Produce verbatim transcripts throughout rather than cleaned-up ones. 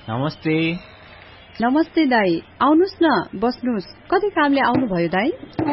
नमस्ते। नमस्ते दाई, आउनुस् न, बस्नुस्। कति कामले आउनु भयो दाई?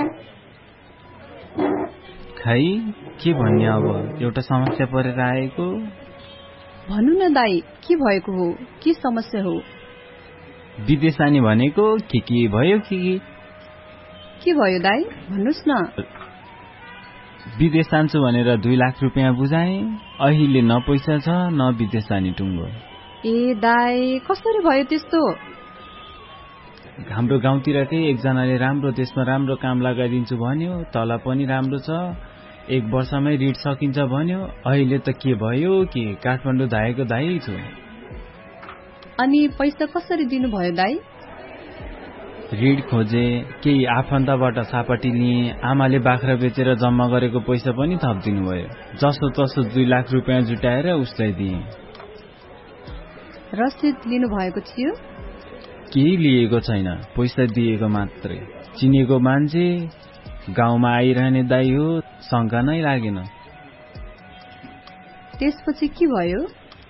खै के भन्ने, अब एउटा समस्या परेर आएको। भन्नु न दाई, के भएको हो? के समस्या हो? विदेश जाने भनेको के के भयो कि के भयो दाई? भन्नुस् न। विदेश जान्छु भनेर दुई लाख रुपियाँ बुझाएँ, अहिले न पैसा छ न विदेश जाने टुङ्गो। ए दाई, कसरी भयो त्यस्तो? हाम्रो गाउँतिरकै एकजनाले राम्रो देशमा राम्रो काम लगाइदिन्छु भन्यो, तलब पनि राम्रो छ, एक वर्षमै ऋण सकिन्छ भन्यो। अहिले त के भयो कि काठमाडौँ धाएको धाइ छु। अनि पैसा कसरी दिनुभयो दाई? ऋण खोजे, केही आफन्तबाट सापटी लिए, आमाले बाख्रा बेचेर जम्मा गरेको पैसा पनि थपिदिनु भयो। जसो तसो दुई लाख रुपियाँ जुटाएर उसलाई दिए। रसिद लिनु भएको थियो? केही लिएको छैन, पैसा दिएको मात्रै। चिनेको मान्छे, गाउँमा आइरहने दाइ हो, शंका नै लागेन। त्यसपछि के भयो?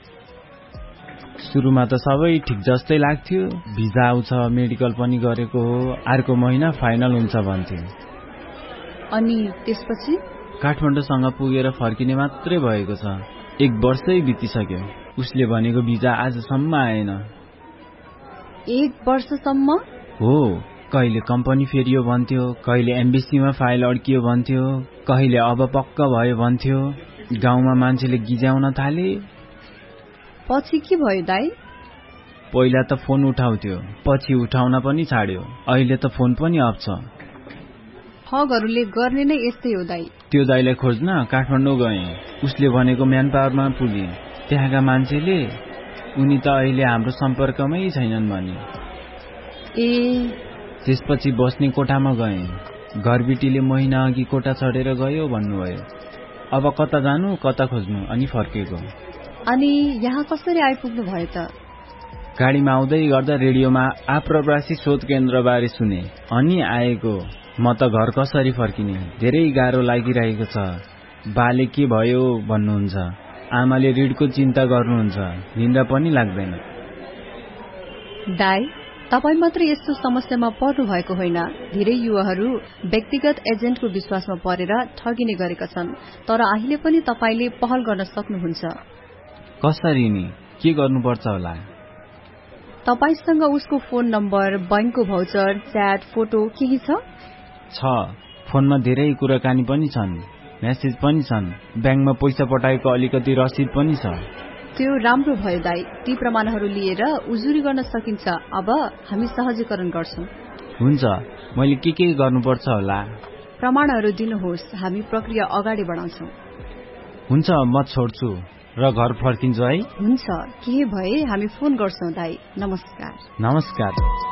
सुरुमा त सबै ठिक जस्तै लाग्थ्यो। भिजा आउँछ, मेडिकल पनि गरेको हो, अर्को महिना फाइनल हुन्छ भन्थ्यो। अनि त्यसपछि काठमाडौँसँग पुगेर फर्किने मात्रै भएको छ। एक वर्षै बितिसक्यो, उसले भनेको भिजा आजसम्म आएन। एक वर्षसम्म? हो, कहिले कम्पनी फेरियो भन्थ्यो, कहिले एम्बेसीमा फाइल अड्कियो भन्थ्यो, कहिले अब पक्का भयो भन्थ्यो। गाउँमा मान्छेले गिज्याउन थाले। पछि के भयो दाई? पहिला त फोन उठाउँथ्यो, पछि उठाउन पनि छाड्यो। अहिले त फोन पनि अफ छ। ठगहरूले गर्ने नै यस्तै हो दाई। त्यो दाइलाई खोज्न काठमाडौँ गए, उसले भनेको म्यान पावरमा पुगे। त्यहाँका मान्छेले उनी त अहिले हाम्रो सम्पर्कमै छैनन् भने। ए त्यसपछि बस्ने कोठामा गए, घरबिटीले महिना अघि कोठा छडेर गयो भन्नुभयो। अब कता जानु कता खोज्नु, अनि फर्केको। अनि यहाँ कसरी आइपुग्नु भयो त? गाडीमा आउँदै गर्दा रेडियोमा आप्रवासी शोध केन्द्र बारे सुने, अनि आएको। म त घर कसरी फर्किने, धेरै गाह्रो लागिरहेको छ। बाले के भयो भन्नुहुन्छ, आमाले ऋणको चिन्ता गर्नुहुन्छ, निन्द्रा पनि लाग्दैन। दाई, तपाईँ मात्र यस्तो समस्यामा पर्नु भएको होइन। धेरै युवाहरू व्यक्तिगत एजेन्टको विश्वासमा परेर ठगिने गरेका छन्। तर अहिले पनि तपाईले पहल गर्न सक्नुहुन्छ। कसरी नि, के गर्नुपर्छ होला? तपाईसँग उसको फोन नम्बर, बैंकको भाउचर, च्याट, फोटो केही छ? छ, फोनमा धेरै कुराकानी पनि छन्, मेसेज पनि छन्, ब्याङ्कमा पैसा पठाएको अलिकति रसिद पनि छ। त्यो राम्रो भयो दाई, ती प्रमाणहरू लिएर उजुरी गर्न सकिन्छ। अब हामी सहजीकरण गर्छौं। हुन्छ, मैले के के गर्नुपर्छ होला? प्रमाणहरू दिनुहोस्, हामी प्रक्रिया अगाडि बढाउँछौं। हुन्छ, म छोड्छु र घर फर्किन्छु है। हुन्छ, के भए हामी फोन गर्छौं दाई। नमस्कार। नमस्कार।